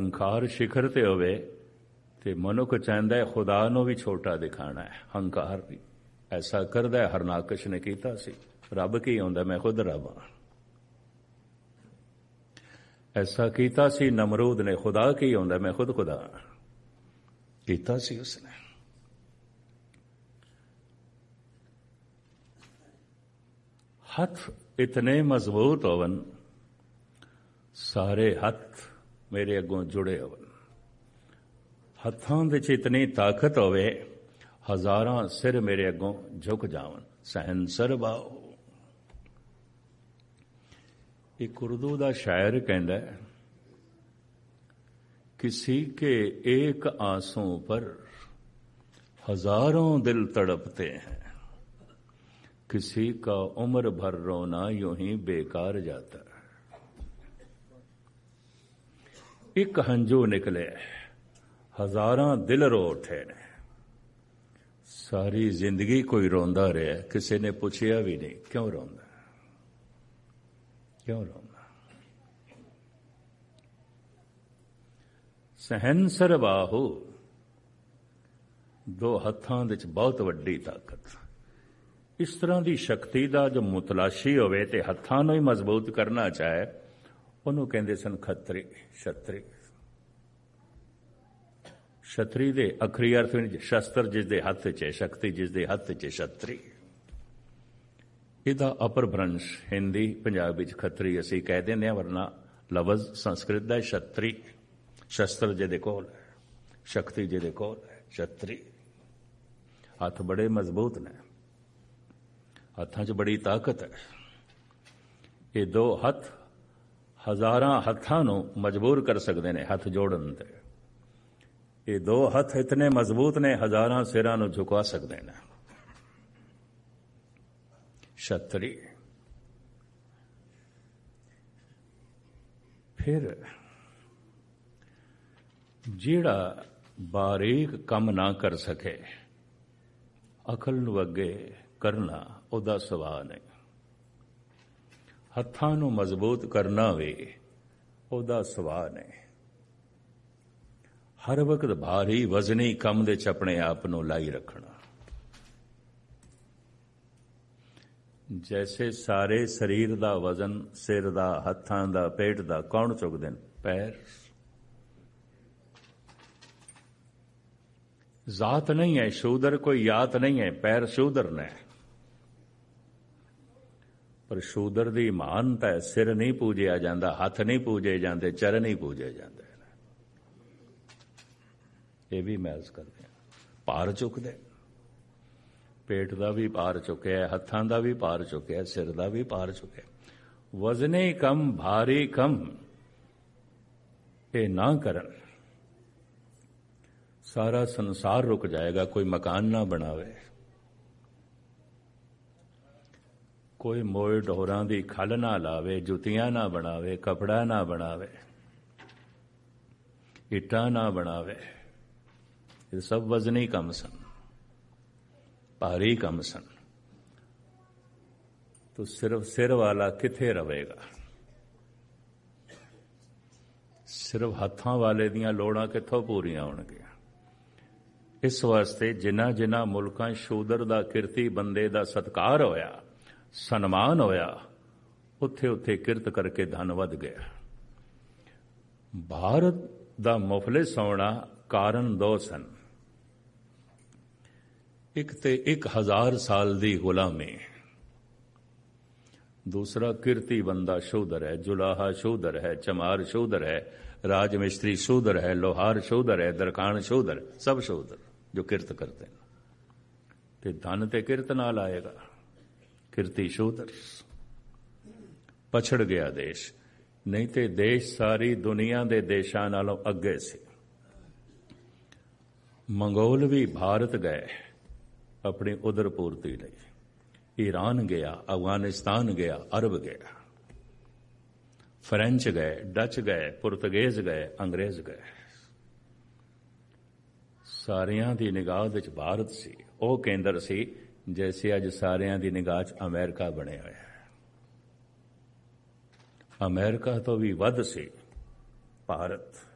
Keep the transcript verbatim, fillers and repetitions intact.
ਹੰਕਾਰ ਸ਼ਿਖਰ ਤੇ ਹੋਵੇ ਤੇ ਮਨੁੱਖ ਚਾਹੁੰਦਾ ਹੈ ਖੁਦਾ ਨੂੰ ਵੀ ਛੋਟਾ ਦਿਖਾਣਾ ਹੈ। ਹੰਕਾਰ ਵੀ ਐਸਾ ਕਰਦਾ ਹੈ। ਹਰਨਾਕਸ਼ ਨੇ ਕੀਤਾ ਸੀ। ਰੱਬ ਕੀ ਆਉਂਦਾ, ਮੈਂ ਖੁਦ ਰੱਬ ਹਾਂ। ਐਸਾ ਕੀਤਾ ਸੀ ਨਮਰੂਦ ਨੇ। ਖੁਦਾ ਕੀ ਆਉਂਦਾ, ਮੈਂ ਖੁਦ ਖੁਦਾ ਹਾਂ। ਕੀਤਾ ਸੀ ਉਸਨੇ। ਹੱਥ ਇਤਨੇ ਮਜ਼ਬੂਤ ਹੋਵਨ, ਸਾਰੇ ਹੱਥ ਮੇਰੇ ਅੱਗੋਂ ਜੁੜੇ ਹੋਵਨ। ਹੱਥਾਂ ਵਿੱਚ ਇਤਨੀ ਤਾਕਤ ਹੋਵੇ, ਹਜ਼ਾਰਾਂ ਸਿਰ ਮੇਰੇ ਅੱਗੋਂ ਝੁਕ ਜਾਵਨ। ਸਹਿਨਸਰ ਬਾਹੂ। ਇੱਕ ਉਰਦੂ ਦਾ ਸ਼ਾਇਰ ਕਹਿੰਦਾ ਹੈ, किसी के एक आंसू पर हजारों दिल तड़पते हैं, किसी का उम्र भर रोना यूं ही बेकार जाता है। एक हंजू निकले हजारां दिल रो उठे ने। सारी जिंदगी कोई रोंदा रहा, किसी ने पूछया भी नहीं क्यों रोंदा, क्यों रोंदा। ਸਹਿਨਸਰ ਬਾਹੂ, ਦੋ ਹੱਥਾਂ ਵਿੱਚ ਬਹੁਤ ਵੱਡੀ ਤਾਕਤ। ਇਸ ਤਰ੍ਹਾਂ ਦੀ ਸ਼ਕਤੀ ਦਾ ਜੋ ਮੁਤਲਾਸ਼ੀ ਹੋਵੇ ਤੇ ਹੱਥਾਂ ਨੂੰ ਹੀ ਮਜ਼ਬੂਤ ਕਰਨਾ ਚਾਹੇ, ਉਹਨੂੰ ਕਹਿੰਦੇ ਸਨ ਖੱਤਰੀ, ਛਤਰੀ। ਛਤਰੀ ਦੇ ਅਖਰੀ ਅਰਥ ਵਿੱਚ ਸ਼ਸਤਰ ਜਿਸ ਦੇ ਹੱਥ 'ਚ ਹੈ, ਸ਼ਕਤੀ ਜਿਸ ਦੇ ਹੱਥ 'ਚ, ਛਤਰੀ। ਇਹਦਾ ਅਪਰ ਭ੍ਰੰਸ਼ ਹਿੰਦੀ ਪੰਜਾਬੀ 'ਚ ਖੱਤਰੀ ਅਸੀਂ ਕਹਿ ਦਿੰਦੇ ਹਾਂ, ਵਰਨਾ ਲਫ਼ਜ਼ ਸੰਸਕ੍ਰਿਤ ਦਾ ਛਤਰੀ। ਸ਼ਸਤਰ ਜਿਹਦੇ ਕੋਲ ਹੈ, ਸ਼ਕਤੀ ਜਿਹਦੇ ਕੋਲ ਹੈ, ਛਤਰੀ। ਹੱਥ ਬੜੇ ਮਜ਼ਬੂਤ ਨੇ, ਹੱਥਾਂ 'ਚ ਬੜੀ ਤਾਕਤ ਹੈ। ਇਹ ਦੋ ਹੱਥ ਹਜ਼ਾਰਾਂ ਹੱਥਾਂ ਨੂੰ ਮਜਬੂਰ ਕਰ ਸਕਦੇ ਨੇ ਹੱਥ ਜੋੜਨ ਤੇ। ਇਹ ਦੋ ਹੱਥ ਇਤਨੇ ਮਜ਼ਬੂਤ ਨੇ, ਹਜ਼ਾਰਾਂ ਸਿਰਾਂ ਨੂੰ ਝੁਕਾ ਸਕਦੇ ਨੇ। ਛਤਰੀ। ਫਿਰ ਜਿਹੜਾ ਬਾਰੀਕ ਕੰਮ ਨਾ ਕਰ ਸਕੇ, ਅਕਲ ਨੂੰ ਅੱਗੇ ਕਰਨਾ ਉਹਦਾ ਸੁਭਾਅ ਨਹੀਂ। ਹੱਥਾਂ ਨੂੰ ਮਜ਼ਬੂਤ ਕਰਨਾ ਵੀ ਉਹਦਾ ਸੁਭਾਅ ਨਹੀਂ। ਹਰ ਵਕਤ ਭਾਰੀ ਵਜ਼ਨੀ ਕੰਮ ਦੇ 'ਚ ਆਪਣੇ ਆਪ ਨੂੰ ਲਾਈ ਰੱਖਣਾ। ਜੈਸੇ ਸਾਰੇ ਸਰੀਰ ਦਾ ਵਜ਼ਨ ਸਿਰ ਦਾ, ਹੱਥਾਂ ਦਾ, ਪੇਟ ਦਾ ਕੌਣ ਚੁੱਕਦੇ ਨੇ? ਪੈਰ। ਜ਼ਾਤ ਨਹੀਂ ਹੈ ਸ਼ੂਦਰ, ਕੋਈ ਯਾਤ ਨਹੀਂ ਹੈ, ਪੈਰ ਸ਼ੂਦਰ ਨੇ। ਪਰ ਸ਼ੂਦਰ ਦੀ ਮਹਾਨਤਾ ਹੈ, ਸਿਰ ਨਹੀਂ ਪੂਜਿਆ ਜਾਂਦਾ, ਹੱਥ ਨਹੀਂ ਪੂਜੇ ਜਾਂਦੇ, ਚਰਨ ਨਹੀਂ ਪੂਜੇ ਜਾਂਦੇ। ਇਹ ਵੀ ਮਹਿਜ਼ ਕਰਦੇ ਭਾਰ ਚੁੱਕਦੇ। ਪੇਟ ਦਾ ਵੀ ਭਾਰ ਚੁੱਕਿਆ, ਹੱਥਾਂ ਦਾ ਵੀ ਭਾਰ ਚੁੱਕਿਆ, ਸਿਰ ਦਾ ਵੀ ਭਾਰ ਚੁੱਕਿਆ। ਵਜ਼ਨੇ ਕਮ, ਭਾਰੀ ਕਮ ਇਹ ਨਾ ਕਰਨ, ਸਾਰਾ ਸੰਸਾਰ ਰੁਕ ਜਾਏਗਾ। ਕੋਈ ਮਕਾਨ ਨਾ ਬਣਾਵੇ, ਕੋਈ ਮੋਏ ਢੋਰਾਂ ਦੀ ਖੱਲ ਨਾ ਲਾਵੇ, ਜੁੱਤੀਆਂ ਨਾ ਬਣਾਵੇ, ਕਪੜਾ ਨਾ ਬਣਾਵੇ, ਇੱਟਾਂ ਨਾ ਬਣਾਵੇ। ਇਹ ਸਭ ਵਜ਼ਨੀ ਕੰਮ ਸਨ, ਭਾਰੀ ਕੰਮ ਸਨ। ਤੋ ਸਿਰਫ ਸਿਰ ਵਾਲਾ ਕਿੱਥੇ ਰਵੇਗਾ? ਸਿਰਫ ਹੱਥਾਂ ਵਾਲੇ ਦੀਆਂ ਲੋੜਾਂ ਕਿੱਥੋਂ ਪੂਰੀਆਂ ਹੋਣਗੀਆਂ? ਇਸ ਵਾਸਤੇ ਜਿਨ੍ਹਾਂ ਜਿਨ੍ਹਾਂ ਮੁਲਕਾਂ ਸ਼ੂਦਰ ਦਾ, ਕਿਰਤੀ ਬੰਦੇ ਦਾ ਸਤਿਕਾਰ ਹੋਇਆ, ਸਨਮਾਨ ਹੋਇਆ, ਉੱਥੇ ਉੱਥੇ ਕਿਰਤ ਕਰਕੇ ਧਨ ਵੱਧ ਗਿਆ। ਭਾਰਤ ਦਾ ਮੁਫਲਿਸ ਹੋਣਾ ਕਾਰਨ ਦੋ ਸਨ। ਇੱਕ ਤੇ ਇੱਕ ਹਜ਼ਾਰ ਸਾਲ ਦੀ ਗੁਲਾਮੀ, ਦੂਸਰਾ ਕਿਰਤੀ ਬੰਦਾ ਸ਼ੂਦਰ ਹੈ, ਜੁਲਾਹਾ ਸ਼ੂਦਰ ਹੈ, ਚਮਾਰ ਸ਼ੂਦਰ ਹੈ, ਰਾਜ ਮਿਸਤਰੀ ਸ਼ੂਦਰ ਹੈ, ਲੋਹਾਰ ਸ਼ੂਦਰ ਹੈ, ਦਰਕਾਨ ਸ਼ੂਦਰ, ਸਭ ਸ਼ੂਦਰ ਜੋ ਕਿਰਤ ਕਰਦੇ ਨੇ। ਤੇ ਧਨ ਤੇ ਕਿਰਤ ਨਾਲ ਆਏਗਾ। ਕਿਰਤੀ ਸ਼ੂਦਰ। ਪਛੜ ਗਿਆ ਦੇਸ਼, ਨਹੀਂ ਤੇ ਦੇਸ਼ ਸਾਰੀ ਦੁਨੀਆ ਦੇ ਦੇਸ਼ਾਂ ਨਾਲੋਂ ਅੱਗੇ ਸੀ। ਮੰਗੋਲ ਵੀ ਭਾਰਤ ਗਏ ਆਪਣੀ ਉਦਰ ਪੂਰਤੀ ਲਈ। ਈਰਾਨ ਗਿਆ, ਅਫਗਾਨਿਸਤਾਨ ਗਿਆ, ਅਰਬ ਗਿਆ, ਫਰੈਂਚ ਗਏ, ਡਚ ਗਏ, ਪੁਰਤਗੇਜ਼ ਗਏ, ਅੰਗਰੇਜ਼ ਗਏ। ਸਾਰਿਆਂ ਦੀ ਨਿਗਾਹ ਵਿੱਚ ਭਾਰਤ ਸੀ। ਉਹ ਕੇਂਦਰ ਸੀ ਜੈਸੇ ਅੱਜ ਸਾਰਿਆਂ ਦੀ ਨਿਗਾਹ 'ਚ ਅਮਰੀਕਾ ਬਣਿਆ ਹੋਇਆ ਹੈ। ਅਮਰੀਕਾ ਤੋਂ ਵੀ ਵੱਧ ਸੀ ਭਾਰਤ।